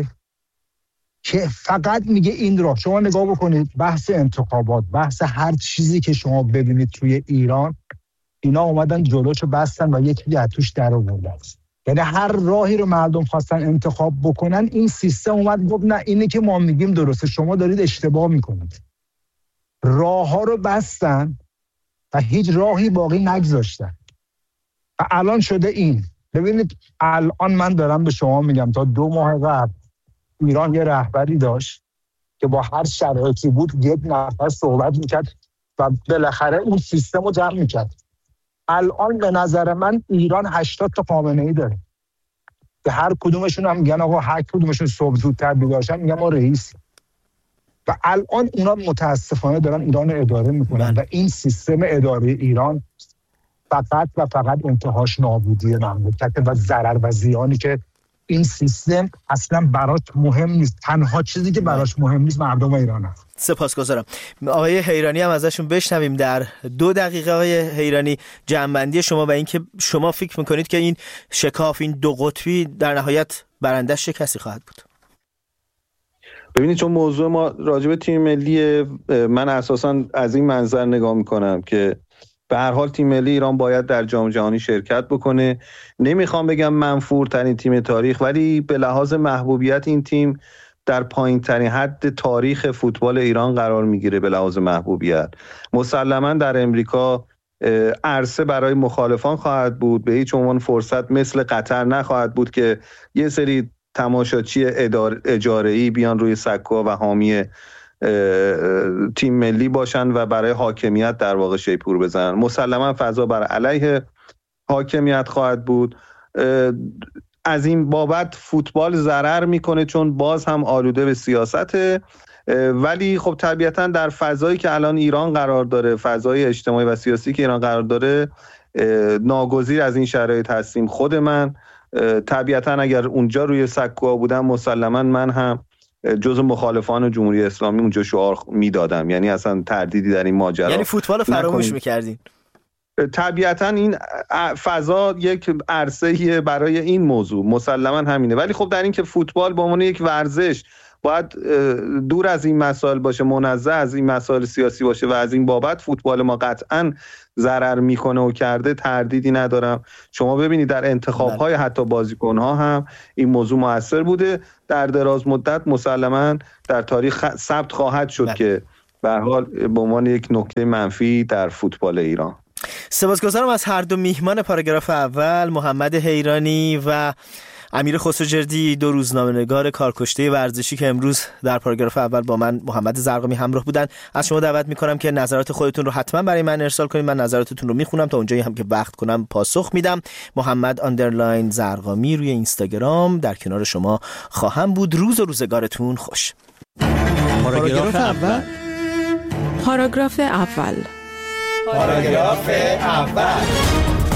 که فقط میگه این را شما نگاه بکنید. بحث انتخابات، بحث هر چیزی که شما ببینید توی ایران، اینا اومدن جلوشو بستن و یکی از توش در آوردن. یعنی هر راهی رو مردم خواستن انتخاب بکنن، این سیستم اومد گفت نه اینی که ما میگیم درسته، شما دارید اشتباه میکنید. راه ها رو بستن و هیچ راهی باقی نگذاشتن و الان شده این. ببینید الان من دارم به شما میگم تا دو ماه قبل ایران یه رهبری داشت که با هر شرایطی بود یک نفر صحبت میکرد و بالاخره اون سیستم رو جمع میکرد. الان به نظر من ایران هشتاد تا خامنه‌ای داره که هر کدومشون هم میگن آقا هر کدومشون صبح زودتر بیدارشن میگن ما رئیس. و الان اونا متاسفانه دارن ایران رو اداره میکنن و این سیستم اداره ایران فقط و فقط انتهاش نابودی مملکت و ضرر و زیانی که این سیستم اصلا براش مهم نیست. تنها چیزی که براش مهم نیست مردم ایران هست. سپاسگزارم. آقای حیرانی هم ازشون بشنویم در دو دقیقه. آقای حیرانی، جمع‌بندی شما و اینکه شما فکر میکنید که این شکاف، این دو قطبی در نهایت برندش چه کسی خواهد بود؟ ببینید چون موضوع ما راجع به تیم ملی، من اساساً از این منظر نگاه میکنم که به هر حال تیم ملی ایران باید در جام جهانی شرکت بکنه. نمیخوام بگم منفورترین تیم تاریخ، ولی به لحاظ محبوبیت این تیم در پایین ترین حد تاریخ فوتبال ایران قرار میگیره. به لحاظ محبوبیت مسلماً در امریکا عرصه برای مخالفان خواهد بود، به هیچ عنوان فرصت مثل قطر نخواهد بود که یه سری تماشاچی اجاره‌ای بیان روی سکو و حامی تیم ملی باشن و برای حاکمیت در واقع شیپور بزنن. مسلما فضا بر علیه حاکمیت خواهد بود. از این بابت فوتبال ضرر میکنه چون باز هم آلوده به سیاسته، ولی خب طبیعتا در فضایی که الان ایران قرار داره، فضای اجتماعی و سیاسی که ایران قرار داره، ناگزیر از این شرایط هستیم. خود من طبیعتا اگر اونجا روی سکوها بودم مسلما من هم جز مخالفان جمهوری اسلامی اونجا شعار میدادم، یعنی اصلا تردیدی در این ماجرا، یعنی فوتبال فراموش میکردین. طبیعتا این فضا یک عرصه‌ای برای این موضوع مسلما همینه، ولی خب در این که فوتبال به عنوان یک ورزش باید دور از این مسائل باشه، منزه از این مسائل سیاسی باشه و از این بابت فوتبال ما قطعا ضرر میکنه و کرده، تردیدی ندارم. شما ببینید در انتخاب‌های حتی بازیکن‌ها هم این موضوع مؤثر بوده، در دراز مدت مسلما در تاریخ ثبت خواهد شد که به هر حال به عنوان یک نکته منفی در فوتبال ایران. سپاسگزارم از هر دو میهمان پاراگراف اول، محمد حیرانی و امیر خسروجردی، دو روزنامه‌نگار کارکشته ورزشی که امروز در پاراگراف اول با من محمد زرقامی همراه بودن. از شما دعوت می‌کنم که نظرات خودتون رو حتما برای من ارسال کنید. من نظراتتون رو میخونم، تا اونجایی هم که وقت کنم پاسخ میدم. محمد آندرلاین زرقامی روی اینستاگرام در کنار شما خواهم بود. روز و روزگارتون خوش. پاراگراف اول. پاراگراف اول. پاراگراف اول.